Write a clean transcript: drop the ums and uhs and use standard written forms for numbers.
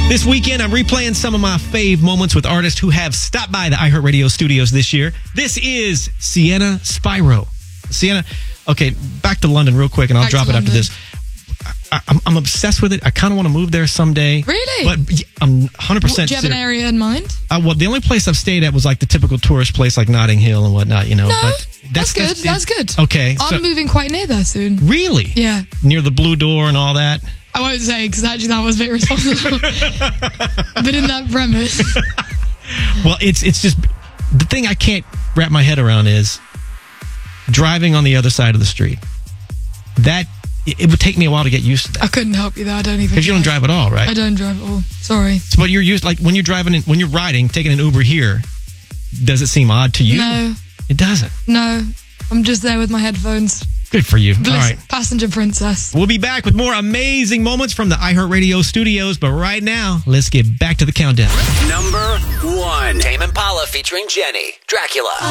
This weekend, I'm replaying some of my fave moments with artists who have stopped by the iHeartRadio studios this year. This is Sienna Spyro. Sienna, okay, back to London real quick, and I'll drop it after this. I'm obsessed with it. I kind of want to move there someday. Really? But I'm 100% Do you have an area in mind? Well, the only place I've stayed at was like the typical tourist place like Notting Hill and whatnot, you know. No, but that's good. That's good. Okay. I'm moving quite near there soon. Really? Yeah. Near the Blue Door and all that? I won't say, because actually that was a bit irresponsible. But in that premise. Well, it's just, the thing I can't wrap my head around is driving on the other side of the street. It would take me a while to get used to that. I couldn't help you there. I don't even. Because you don't drive at all, right? I don't drive at all. Sorry. So, but you're used, like when you're driving, when you're riding, taking an Uber here, does it seem odd to you? No. It doesn't. No. I'm just there with my headphones. Good for you. Bliss, all right. Passenger princess. We'll be back with more amazing moments from the iHeartRadio studios, but right now, let's get back to the countdown. Number 1. Tame Impala featuring Jenny, Dracula.